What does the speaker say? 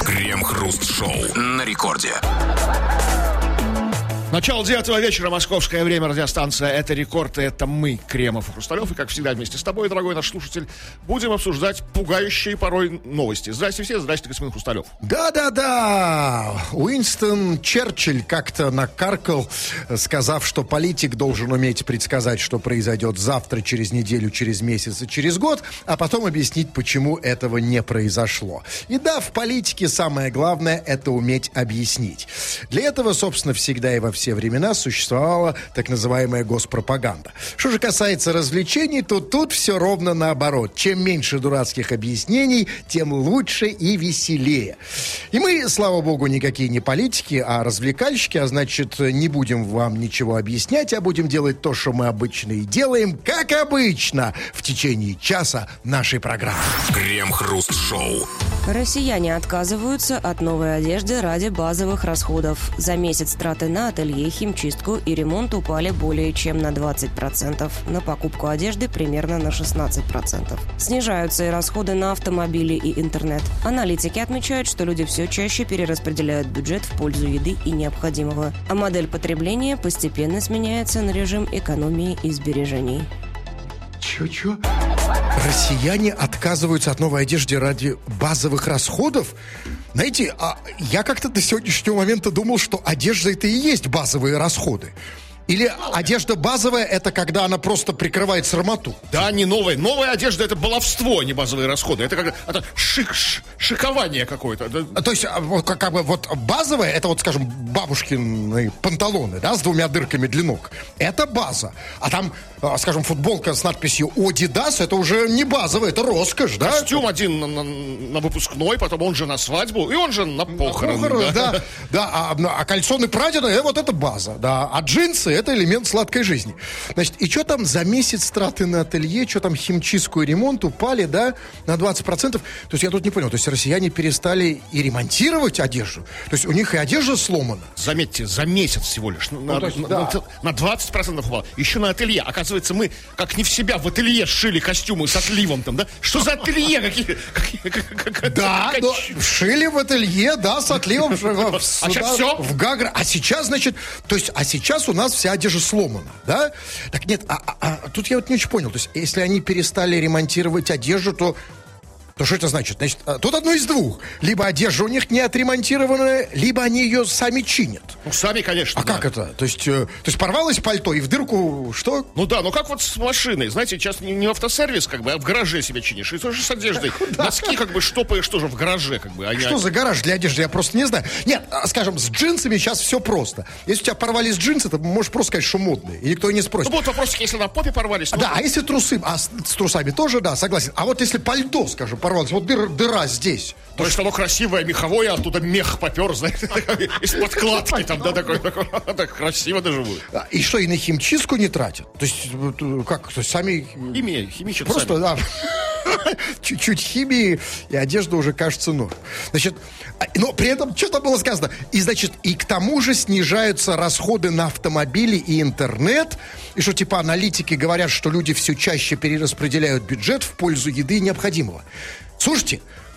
Крем-хруст-шоу на рекорде. Начало 9 вечера, московское время, радиостанция «Это рекорд», и это мы, Кремов и Хрусталев. И, как всегда, вместе с тобой, дорогой наш слушатель, будем обсуждать пугающие порой новости. Здрасте все, здрасте, господин Хрусталев. Да-да-да, Уинстон Черчилль как-то накаркал, сказав, что политик должен уметь предсказать, что произойдет завтра, через неделю, через месяц и через год, а потом объяснить, почему этого не произошло. И да, в политике самое главное — это уметь объяснить. Для этого, собственно, всегда и во все времена существовала так называемая госпропаганда. Что же касается развлечений, то тут все ровно наоборот. Чем меньше дурацких объяснений, тем лучше и веселее. И мы, слава богу, никакие не политики, а развлекальщики, а значит, не будем вам ничего объяснять, а будем делать то, что мы обычно и делаем, как обычно, в течение часа нашей программы. Крем-хруст-шоу. Россияне отказываются от новой одежды ради базовых расходов. За месяц траты на ателье, химчистку и ремонт упали более чем на 20%. На покупку одежды примерно на 16%. Снижаются и расходы на автомобили и интернет. Аналитики отмечают, что люди все чаще перераспределяют бюджет в пользу еды и необходимого. А модель потребления постепенно сменяется на режим экономии и сбережений. Чё? Россияне отказываются от новой одежды ради базовых расходов? Знаете, я как-то до сегодняшнего момента думал, что одежда — это и есть базовые расходы. Или одежда базовая — это когда она просто прикрывает срамоту? Да, не новая. Новая одежда — это баловство, а не базовые расходы. Это как это шикование какое-то. То есть, как бы вот базовая — это вот, скажем, бабушкины панталоны, да, с двумя дырками для ног. Это база. А там, скажем, футболка с надписью «Адидас» — это уже не базовая, это роскошь, да? Костюм один на выпускной, потом он же на свадьбу, и он же на похороны. Да. А кальсоны прадеда — вот это база, да. А джинсы — это элемент сладкой жизни. Значит, и что там за месяц траты на ателье, что там химчистку и ремонт упали, да, на 20%? То есть я тут не понял, то есть россияне перестали и ремонтировать одежду? То есть у них и одежда сломана? Заметьте, за месяц всего лишь. На 20% упало. Еще на ателье. Оказывается, мы как не в себя в ателье сшили костюмы с отливом там, да? Что за ателье? Да, шили в ателье, да, с отливом. А сейчас все? В Гагра. А сейчас, значит, то есть, а сейчас у нас вся одежда сломана, да? Так нет, тут я вот не очень понял. То есть, если они перестали ремонтировать одежду, то что это значит? Значит, тут одно из двух. Либо одежда у них не отремонтированная, либо они ее сами чинят. Ну, сами, конечно. А да. Как это? То есть порвалось пальто и в дырку что? Ну да, ну как вот с машиной. Знаете, сейчас не в автосервис, как бы, а в гараже себя чинишь. И тоже с одеждой. Носки, как бы, штопаешь тоже в гараже, как бы. Что за гараж для одежды? Я просто не знаю. Нет, скажем, с джинсами сейчас все просто. Если у тебя порвались джинсы, то можешь просто сказать, что модные. И никто не спросит. Ну, вот вопросик, если на попе порвались. Да, а если трусы? А с трусами тоже, да, согласен. А вот если пальто, скажем, порвалось, вот дыра здесь. То есть оно красивое, меховое, оттуда мех попер, знаете, из подкладки там, да, такой, так красиво даже будет. И что, и на химчистку не тратят? То есть, как, то есть сами... Химичат просто, сами. Да, чуть-чуть химии, и одежда уже кажется норм. Значит, но при этом, что там было сказано? И, значит, и к тому же снижаются расходы на автомобили и интернет, и что, типа, аналитики говорят, что люди все чаще перераспределяют бюджет в пользу еды и необходимого. Слушайте,